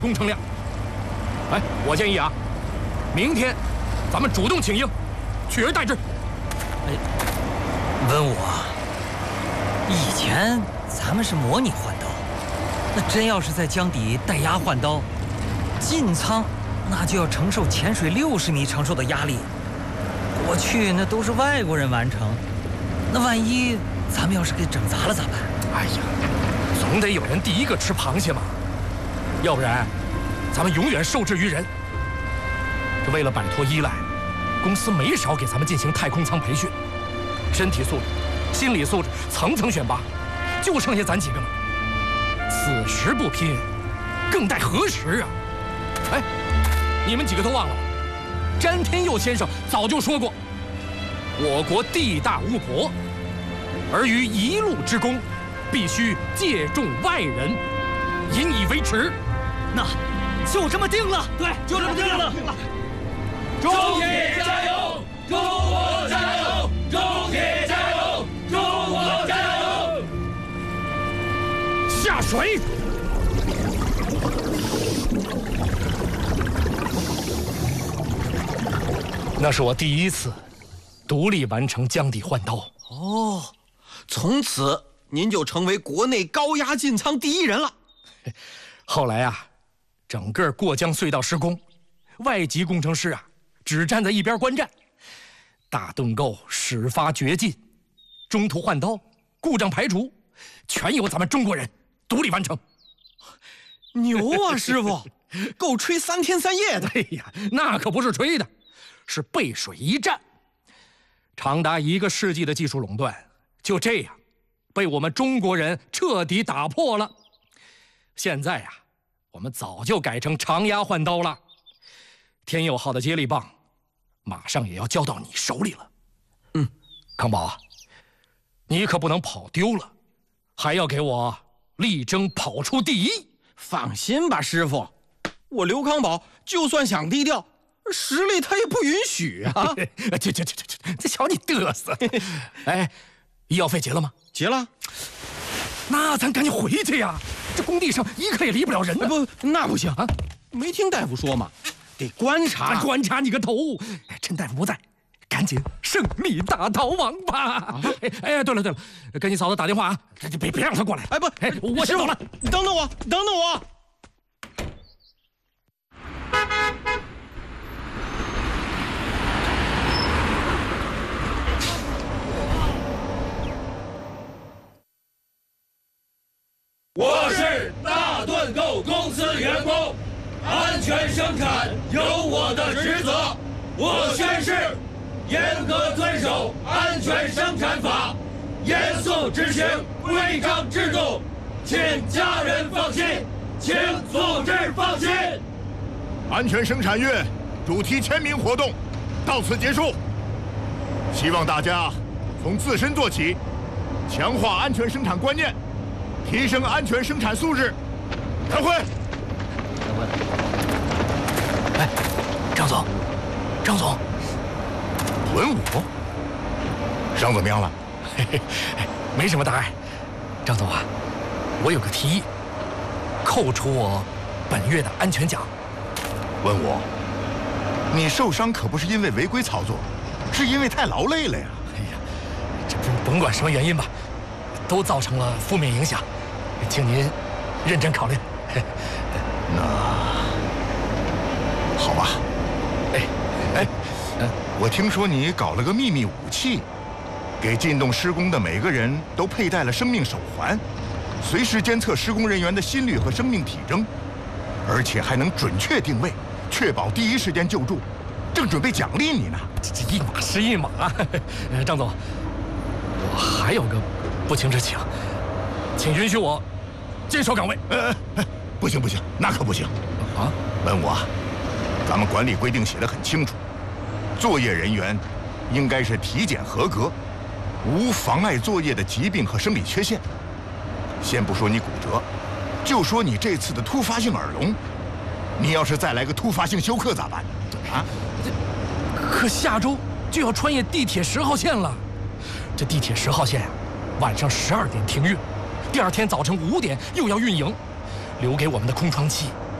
工程量。哎，我建议啊，明天咱们主动请缨，取而代之。 哎，问我，以前咱们是模拟换刀，那真要是在江底带压换刀，进舱那就要承受潜水60米承受的压力。过去那都是外国人完成，那万一咱们要是给整砸了咋办？ 哎呀，总得有人第一个吃螃蟹嘛，要不然咱们永远受制于人。这为了摆脱依赖，公司没少给咱们进行太空舱培训，身体素质、心理素质层层选拔，就剩下咱几个了。此时不拼，更待何时啊？哎，你们几个都忘了，詹天佑先生早就说过，我国地大物博，而于一路之功，必须借重外人，引以为耻。 那就这么定了。 对，就这么定了。中铁加油！中国加油！中铁加油！中国加油！ 下水！那是我第一次独立完成江底换刀。 哦，从此您就成为国内高压进舱第一人了。 后来啊，整个过江隧道施工，外籍工程师啊只站在一边观战，大盾构始发掘进，中途换刀、故障排除，全由咱们中国人独立完成。 牛啊，师傅，够吹3天3夜的。 哎呀，那可不是吹的，是背水一战。长达1个世纪的技术垄断，就这样被我们中国人彻底打破了。现在啊，我们早就改成长压换刀了。天佑号的接力棒，马上也要交到你手里了。康宝啊，你可不能跑丢了，还要给我力争跑出第一。 放心吧，师傅，我刘康宝就算想低调，实力他也不允许啊！ 这瞧你嘚瑟！哎，医药费结了吗？ 结了。 那咱赶紧回去呀！这工地上一刻也离不了人呢。 不，那不行啊！没听大夫说吗？得观察。 观察你个头！趁大夫不在，赶紧胜利大逃亡吧！哎，对了，跟你嫂子打电话啊，别让她过来。 哎，不， 我先走了。 等等我，等等我。 我是大盾构公司员工，安全生产有我的职责。我宣誓，严格遵守安全生产法，严肃执行规章制度，请家人放心，请组织放心。 安全生产月主题签名活动到此结束，希望大家从自身做起，强化安全生产观念，提升安全生产素质。开会。 哎，张总， 文武，伤怎么样了？ 没什么大碍。张总啊，我有个提议，扣除我本月的安全奖。 文武，你受伤可不是因为违规操作，是因为太劳累了呀。 哎呀，这甭管什么原因吧，都造成了负面影响，请您认真考虑。 那好吧。我听说你搞了个秘密武器，给进洞施工的每个人都佩戴了生命手环，随时监测施工人员的心率和生命体征，而且还能准确定位，确保第一时间救助。正准备奖励你呢。 这一码是一码。张总，我还有个不情之请，请允许我坚守岗位。 不行，那可不行啊！ 文武啊，咱们管理规定写得很清楚，作业人员应该是体检合格，无妨碍作业的疾病和生理缺陷。先不说你骨折，就说你这次的突发性耳聋，你要是再来个突发性休克咋办？啊？ 可下周就要穿越地铁10号线了，这地铁10号线晚上12点停运，第2天早晨5点又要运营，留给我们的空窗期